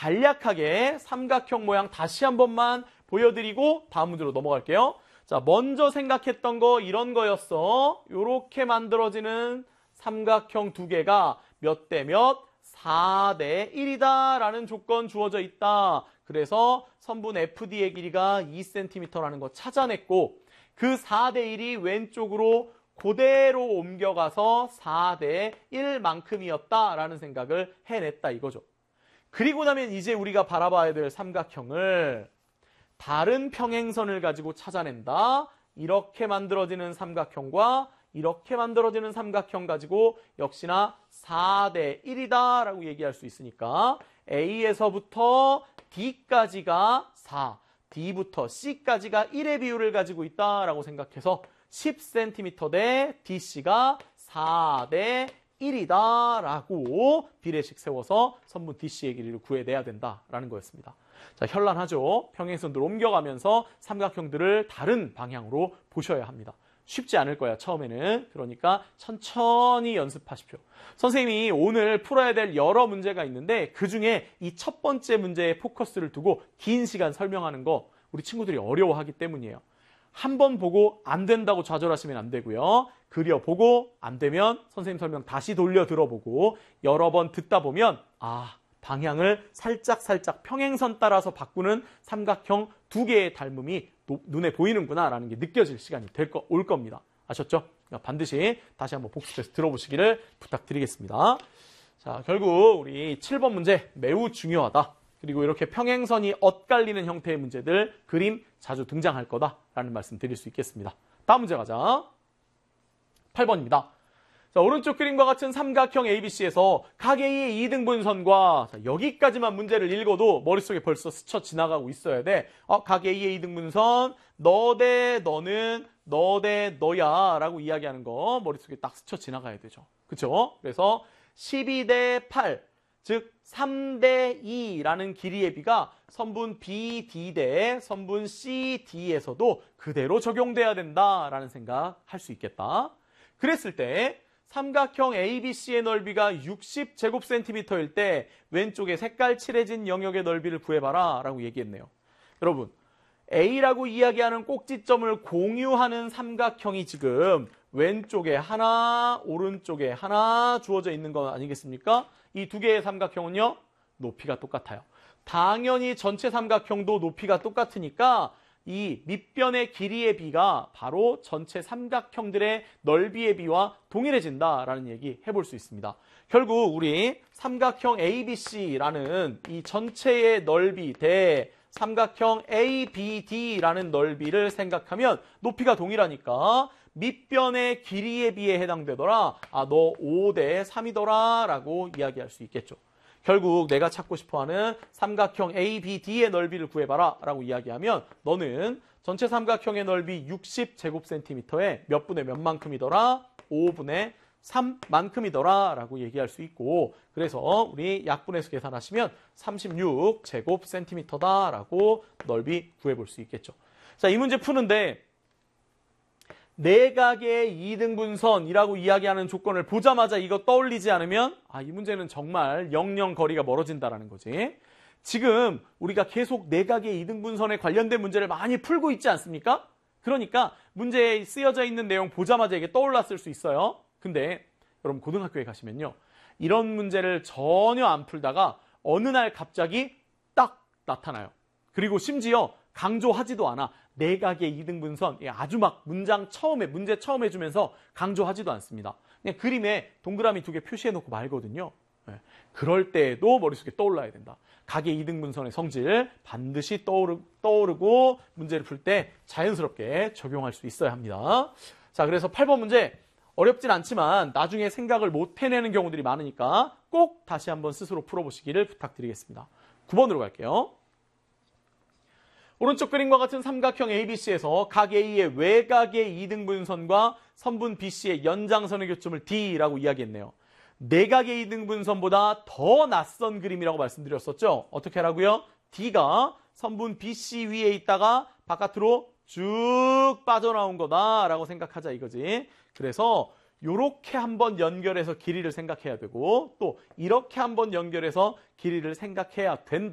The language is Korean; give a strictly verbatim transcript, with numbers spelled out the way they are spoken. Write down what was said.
간략하게 삼각형 모양 다시 한 번만 보여드리고 다음 문제로 넘어갈게요. 자, 먼저 생각했던 거 이런 거였어. 요렇게 만들어지는 삼각형 두 개가 몇 대 몇? 사 대 일이다 라는 조건 주어져 있다. 그래서 선분 에프디의 길이가 이 센티미터라는 거 찾아냈고 그 사 대 일이 왼쪽으로 그대로 옮겨가서 사 대 일만큼이었다라는 생각을 해냈다 이거죠. 그리고 나면 이제 우리가 바라봐야 될 삼각형을 다른 평행선을 가지고 찾아낸다. 이렇게 만들어지는 삼각형과 이렇게 만들어지는 삼각형 가지고 역시나 사 대 일이다 라고 얘기할 수 있으니까 A에서부터 D까지가 사, D부터 C까지가 일의 비율을 가지고 있다라고 생각해서 십 센티미터 대 디씨가 사 대 일이다 라고 비례식 세워서 선분 디씨의 길이를 구해내야 된다라는 거였습니다. 자, 현란하죠? 평행선들 옮겨가면서 삼각형들을 다른 방향으로 보셔야 합니다. 쉽지 않을 거야, 처음에는. 그러니까 천천히 연습하십시오. 선생님이 오늘 풀어야 될 여러 문제가 있는데 그중에 이 첫 번째 문제에 포커스를 두고 긴 시간 설명하는 거 우리 친구들이 어려워하기 때문이에요. 한 번 보고 안 된다고 좌절하시면 안 되고요. 그려보고 안 되면 선생님 설명 다시 돌려 들어보고 여러 번 듣다 보면 아, 방향을 살짝살짝 평행선 따라서 바꾸는 삼각형 두 개의 닮음이 눈에 보이는구나 라는 게 느껴질 시간이 될 거, 올 겁니다. 아셨죠? 반드시 다시 한번 복습해서 들어보시기를 부탁드리겠습니다. 자, 결국 우리 칠 번 문제 매우 중요하다. 그리고 이렇게 평행선이 엇갈리는 형태의 문제들 그림 자주 등장할 거다라는 말씀 드릴 수 있겠습니다. 다음 문제 가자. 팔 번입니다. 자, 오른쪽 그림과 같은 삼각형 에이비씨에서 각 A의 이등분선과 자, 여기까지만 문제를 읽어도 머릿속에 벌써 스쳐 지나가고 있어야 돼. 어, 각 A의 이등분선 너 대 너는 너 대 너야 라고 이야기하는 거 머릿속에 딱 스쳐 지나가야 되죠. 그쵸? 그래서 십이 대 팔, 즉 삼 대 이라는 길이의 비가 선분 비디 대 선분 씨디에서도 그대로 적용돼야 된다라는 생각 할 수 있겠다. 그랬을 때 삼각형 에이비씨의 넓이가 육십 제곱센티미터일 때 왼쪽에 색깔 칠해진 영역의 넓이를 구해봐라 라고 얘기했네요. 여러분, A라고 이야기하는 꼭지점을 공유하는 삼각형이 지금 왼쪽에 하나, 오른쪽에 하나 주어져 있는 거 아니겠습니까? 이 두 개의 삼각형은요, 높이가 똑같아요. 당연히 전체 삼각형도 높이가 똑같으니까 이 밑변의 길이의 비가 바로 전체 삼각형들의 넓이의 비와 동일해진다라는 얘기 해볼 수 있습니다. 결국 우리 삼각형 에이비씨라는 이 전체의 넓이 대 삼각형 에이비디라는 넓이를 생각하면 높이가 동일하니까 밑변의 길이의 비에 해당되더라. 아, 너 오 대 삼이더라 라고 이야기할 수 있겠죠. 결국 내가 찾고 싶어하는 삼각형 에이비디의 넓이를 구해봐라 라고 이야기하면 너는 전체 삼각형의 넓이 육십 제곱센티미터에 몇 분의 몇 만큼이더라? 오 분의 삼만큼이더라 라고 얘기할 수 있고 그래서 우리 약분해서 계산하시면 삼십육 제곱센티미터다 라고 넓이 구해볼 수 있겠죠. 자, 이 문제 푸는데 내각의 이등분선이라고 이야기하는 조건을 보자마자 이거 떠올리지 않으면 아, 이 문제는 정말 영영 거리가 멀어진다라는 거지. 지금 우리가 계속 내각의 이등분선에 관련된 문제를 많이 풀고 있지 않습니까? 그러니까 문제에 쓰여져 있는 내용 보자마자 이게 떠올랐을 수 있어요. 근데 여러분 고등학교에 가시면요. 이런 문제를 전혀 안 풀다가 어느 날 갑자기 딱 나타나요. 그리고 심지어 강조하지도 않아. 내각의 이등분선 아주 막 문장 처음에 문제 처음 해주면서 강조하지도 않습니다. 그냥 그림에 동그라미 두 개 표시해놓고 말거든요. 네. 그럴 때에도 머릿속에 떠올라야 된다. 각의 이등분선의 성질 반드시 떠오르, 떠오르고 문제를 풀 때 자연스럽게 적용할 수 있어야 합니다. 자, 그래서 팔 번 문제 어렵진 않지만 나중에 생각을 못 해내는 경우들이 많으니까 꼭 다시 한번 스스로 풀어보시기를 부탁드리겠습니다. 구 번으로 갈게요. 오른쪽 그림과 같은 삼각형 에이비씨에서 각 A의 외곽의 이등분선과 선분 비씨의 연장선의 교점을 D라고 이야기했네요. 내각의 이등분선보다 더 낯선 그림이라고 말씀드렸었죠. 어떻게 하라고요? D가 선분 비씨 위에 있다가 바깥으로 쭉 빠져나온 거다라고 생각하자 이거지. 그래서 이렇게 한번 연결해서 길이를 생각해야 되고 또 이렇게 한번 연결해서 길이를 생각해야 된다.